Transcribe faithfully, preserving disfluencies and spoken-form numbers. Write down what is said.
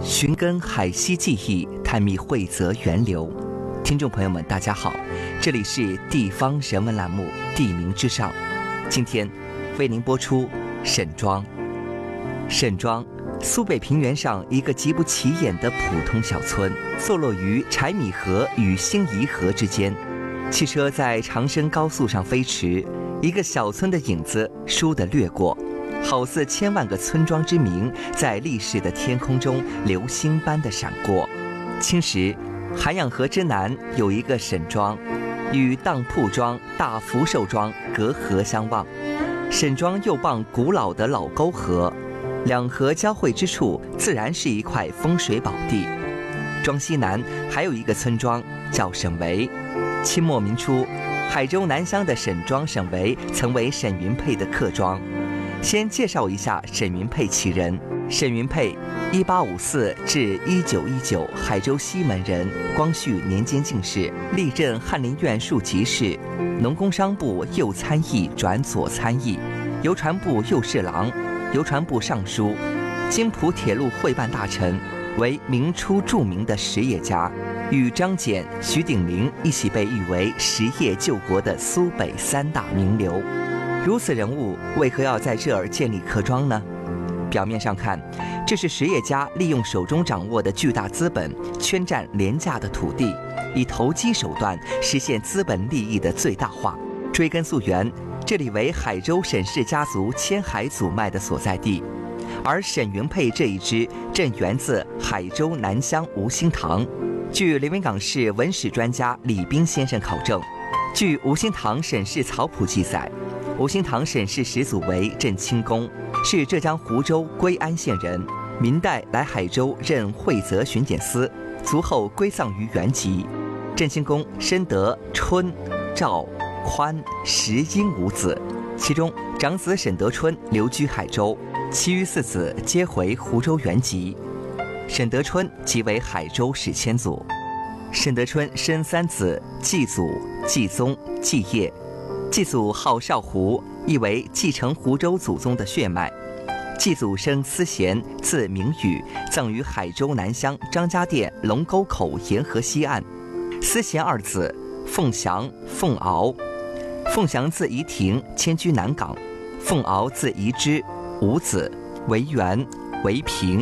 寻根海西记忆，探秘惠泽源流。听众朋友们，大家好，这里是地方人文栏目《地名之上》，今天为您播出沈庄。沈庄，苏北平原上一个极不起眼的普通小村，坐落于柴米河与兴宜河之间。汽车在长深高速上飞驰，一个小村的影子倏地掠过，好似千万个村庄之名在历史的天空中流星般的闪过。清时，涵养河之南有一个沈庄，与当铺庄、大福寿庄隔河相望。沈庄又傍古老的老沟河，两河交汇之处自然是一块风水宝地。庄西南还有一个村庄叫沈围。清末民初，海州南乡的沈庄沈围曾为沈云佩的客庄。先介绍一下沈云佩其人。沈云佩，一八五四至一九一九，海州西门人，光绪年间进士，历任翰林院庶吉士、农工商部右参议转左参议、邮传部右侍郎、邮传部尚书、津浦铁路会办大臣，为明初著名的实业家，与张謇、徐鼎林一起被誉为实业救国的苏北三大名流。如此人物为何要在这儿建立客庄呢？表面上看，这是实业家利用手中掌握的巨大资本，圈占廉价的土地，以投机手段实现资本利益的最大化。追根溯源，这里为海州沈氏家族迁海祖脉的所在地，而沈云佩这一支正源自海州南乡吴兴堂。据连云港市文史专家李斌先生考证，据吴兴堂沈氏草谱记载，吴兴堂沈氏始祖为郑清公，是浙江湖州归安县人，明代来海州任惠泽巡检司，卒后归葬于原籍。郑清公生得春、赵、宽、石英五子，其中长子沈德春留居海州，其余四子皆回湖州原籍。沈德春即为海州史迁祖。沈德春生三子，继祖、继宗、继业。继祖号少湖，意为继承湖州祖宗的血脉。继祖生思贤，字明宇，葬于海州南乡张家店龙沟口沿河西岸。思贤二子凤祥、凤敖。凤祥字宜亭，迁居南港；凤敖字宜之，五子为元、为平、